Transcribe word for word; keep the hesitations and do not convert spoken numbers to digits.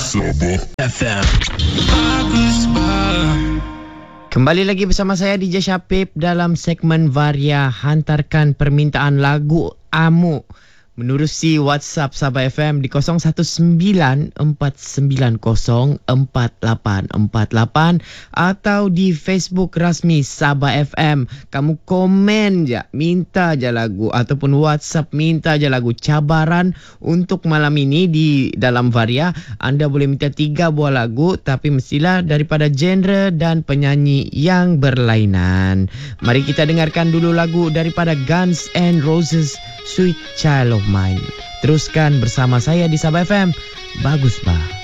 Sabah F M. Kembali lagi bersama saya D J Syapib dalam segmen Varia. Hantarkan permintaan lagu Amuk menerusi WhatsApp Sabah F M di kosong satu sembilan empat sembilan kosong empat lapan empat lapan atau di Facebook rasmi Sabah F M. Kamu komen je, minta je lagu, ataupun WhatsApp minta je lagu. Cabaran untuk malam ini di dalam Varia, anda boleh minta tiga buah lagu, tapi mestilah daripada genre dan penyanyi yang berlainan. Mari kita dengarkan dulu lagu daripada Guns N' Roses, Sweet Child of Mine. Teruskan bersama saya di Sabah F M. Bagus, Pak.